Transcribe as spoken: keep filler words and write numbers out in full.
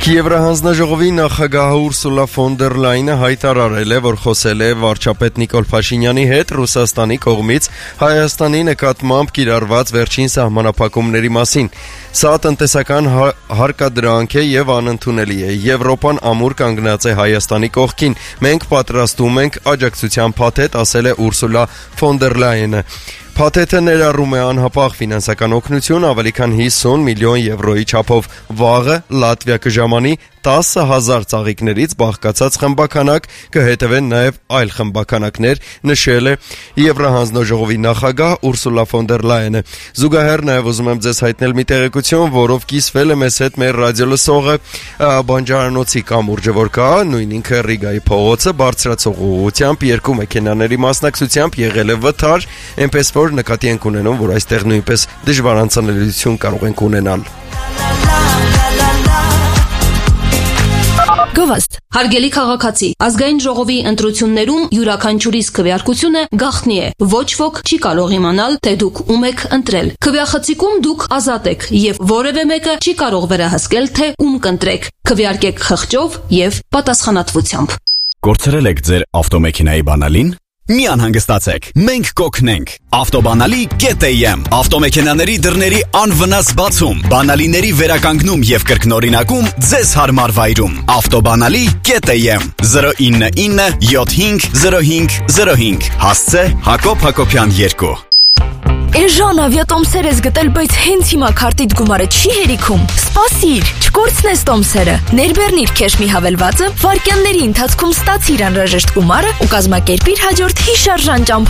Կիևի հանձնաժողովի նախագահ Ուրսուլա ֆոն դեր Լայնը հայտարարել է, որ խոսել է վարչապետ Նիկոլ Փաշինյանի հետ Ռուսաստանի կողմից Հայաստանի նկատմամբ կիրառված վերջին սահմանափակումների մասին։ Սա տնտեսական հարկադրանք է եւ անընդունելի է։ Եվրոպան ամուր կանգնած է Հայաստանի կողքին։ Մենք պատրաստում ենք աջակցության փաթեթ, ասել է Ուրսուլա ֆոն դեր Լայնը։ Փաթեթը ներառում է անհապաղ ֆինանսական օգնություն ավելի քան հիսուն միլիոն եվրոյի չափով։ Վաղը Լատվիա կժամանի տասը հազար ծաղիկներից բաղկացած խմբականակ, կհետևեն նաև այլ խմբականակներ, նշել է Եվրահանձնաժողովի նախագահ Ուրսուլա ֆոն դեր Լայնը։ Զուգահեռ նաև ուզում եմ ձեզ հայտնել մի տեղեկություն, որով կիսվել է մեզ հետ մեր ռադիոլսողը Բանջարանոցի կամուրջը, որ կա, նույն ինքը Ռիգայի փողոցը, բարձրացող ուղղությամբ երկու մեքենաների մասնակցությամբ եղել է վթար, այնպես որ նկատի ենք ունենում, որ այստեղ նույնպես դժվար անցանելիություն կարող ենք ունենալ։ Գովաստ, հարգելի քաղաքացի, ազգային ժողովի ընտրություններում յուրաքանչյուրիս քվեարկությունը գաղտնի է, ոչ ոք չի կարող իմանալ, թե դուք ում եք ընտրել։ Քվեախցիկում դուք ազատ եք եւ որևէ մեկը չի կարող վերահսկել, թե ում կընտրեք։ Քվեարկեք խղճով եւ պատասխանատվությամբ։ Կորցրել եք ձեր ավտոմեքենայի բանալին։ Մի անհանգստացեք, մենք կօգնենք։ Ավտոբանալի կետ եմ, ավտոմեքենաների դռների անվնաս բացում, բանալիների վերականգնում եւ կրկնօրինակում ձեզ հարմար վայրում։ Ավտոբանալի կետ եմ զրո ինը ինը յոթ հինգ զրո հինգ զրո հինգ հասցե Հակոբ Հակոբյան երկու։ Էժան ավիատոմսեր ես գտել, բայց հենց հիմա քարտիդ գումարը չի հերիքում։ Սպասիր, չկորցնես տոմսերը։ Ներբեռնիր քեշ մի հավելվածը, վարկյանների ընթացքում ստացիր անհրաժեշտ գումարը ու կազմակերպիր հաջորդ հիշարժան ճամփորդություն։